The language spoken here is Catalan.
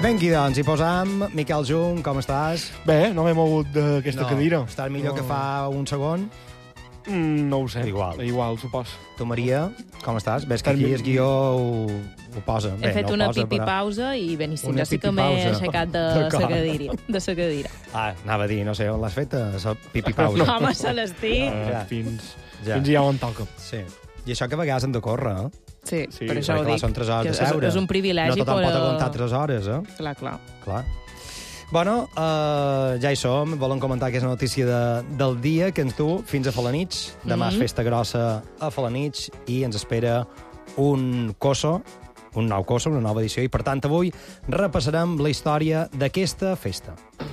Vengui, doncs, hi posam. Miquel Jung, com estàs? Bé, no m'he mogut d'aquesta cadira. Estàs millor que fa un segon? No ho sé. Igual, supos. Tu, Maria, com estàs? Ves que aquí el guió ho posa. He fet una pipipausa i beníssim. Jo sí que m'he aixecat de sa cadira. Anava a dir, no sé, on l'has fet, la pipipausa? Home, Celestí. Fins ja on toca. Sí. I això que a vegades han de córrer, eh? Sí, per això ho dic. Són 3 hores de seure. És un privilegi. No tothom pot aguantar 3 hores, eh? Clar. Bueno, ja hi som. Volem comentar aquesta notícia del dia que ens du fins a Felanitx. Demà és festa grossa a Felanitx i ens espera un coso, un nou coso, una nova edició. I, per tant, avui repassarem la història d'aquesta festa.